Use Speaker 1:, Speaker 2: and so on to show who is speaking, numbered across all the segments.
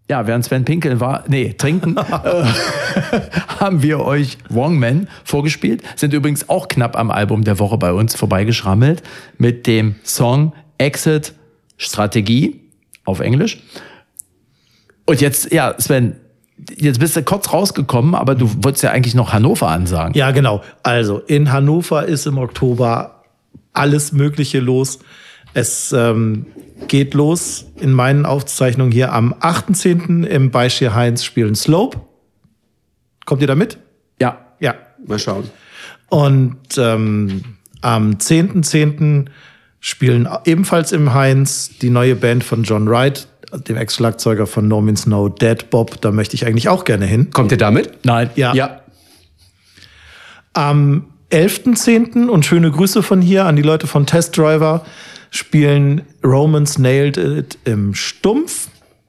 Speaker 1: Ja, während Sven pinkeln war, trinken, haben wir euch Wrongman vorgespielt. Sind übrigens auch knapp am Album der Woche bei uns vorbeigeschrammelt mit dem Song Exit Strategie auf Englisch. Und jetzt, ja, Sven, jetzt bist du kurz rausgekommen, aber du wolltest ja eigentlich noch Hannover ansagen.
Speaker 2: Ja, genau. Also in Hannover ist im Oktober alles Mögliche los. Es geht los in meinen Aufzeichnungen hier am 8.10. im Beispiel Heinz spielen Slope. Kommt ihr da mit?
Speaker 1: Ja.
Speaker 2: Ja.
Speaker 3: Mal schauen.
Speaker 2: Und am 10.10. spielen ebenfalls im Heinz die neue Band von John Wright, dem Ex-Schlagzeuger von No Means No, Dead Bob. Da möchte ich eigentlich auch gerne hin.
Speaker 3: Kommt ihr damit?
Speaker 1: Nein.
Speaker 2: Ja. Am 11.10. und schöne Grüße von hier an die Leute von Test Driver spielen Romans Nailed It im Stumpf.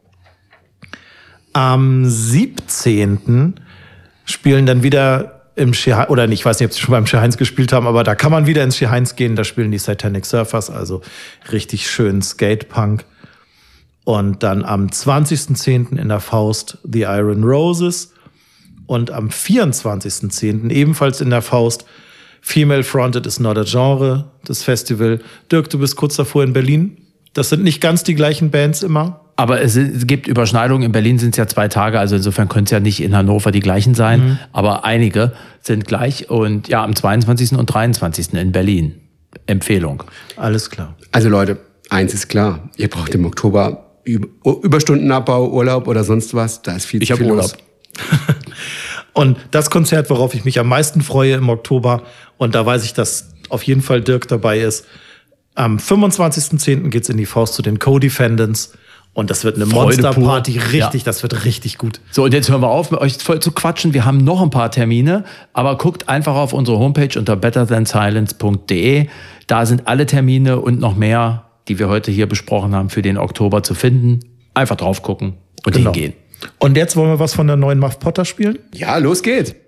Speaker 2: Am 17. spielen dann wieder im Ski-Heinz, oder nicht, ich weiß nicht, ob sie schon beim Ski-Heinz gespielt haben, aber da kann man wieder ins Ski-Heinz gehen, da spielen die Satanic Surfers, also richtig schön Skatepunk. Und dann am 20.10. in der Faust The Iron Roses und am 24.10. ebenfalls in der Faust Female Fronted is not a Genre, das Festival. Dirk, du bist kurz davor in Berlin. Das sind nicht ganz die gleichen Bands immer.
Speaker 1: Aber es gibt Überschneidungen. In Berlin sind es ja 2 Tage, also insofern können es ja nicht in Hannover die gleichen sein. Aber einige sind gleich. Und ja, am 22. und 23. in Berlin. Empfehlung.
Speaker 2: Alles klar.
Speaker 3: Also Leute, eins ist klar. Ihr braucht im Oktober Überstundenabbau, Urlaub oder sonst was. Da ist viel zu viel los.
Speaker 2: Und das Konzert, worauf ich mich am meisten freue im Oktober, und da weiß ich, dass auf jeden Fall Dirk dabei ist, am 25.10. geht's in die Faust zu den Co-Defendants. Und das wird eine Monsterparty, richtig, das wird richtig gut.
Speaker 1: So, und jetzt hören wir auf, mit euch voll zu quatschen. Wir haben noch ein paar Termine, aber guckt einfach auf unsere Homepage unter betterthansilence.de. Da sind alle Termine und noch mehr, die wir heute hier besprochen haben, für den Oktober zu finden. Einfach drauf gucken und hingehen.
Speaker 2: Und jetzt wollen wir was von der neuen Muff Potter spielen?
Speaker 3: Ja, los geht's.